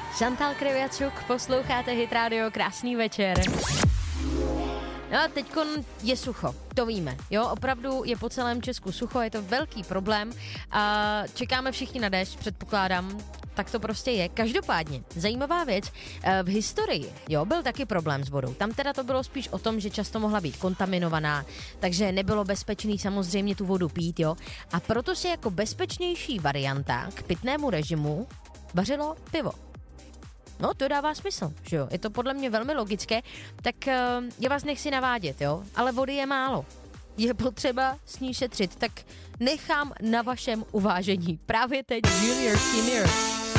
Chantal Kreviačuk, posloucháte Hit Radio, krásný večer. No a teďkon je sucho, to víme, jo, opravdu je po celém Česku sucho, je to velký problém a čekáme všichni na déšť, předpokládám, tak to prostě je. Každopádně, zajímavá věc, v historii, jo, byl taky problém s vodou, tam teda to bylo spíš o tom, že často mohla být kontaminovaná, takže nebylo bezpečný samozřejmě tu vodu pít, jo, a proto se jako bezpečnější varianta k pitnému režimu vařilo pivo. No, to dává smysl, že jo, je to podle mě velmi logické, tak já vás nechci navádět, jo, ale vody je málo. Je potřeba s ní šetřit, tak nechám na vašem uvážení. Právě teď Junior Senior.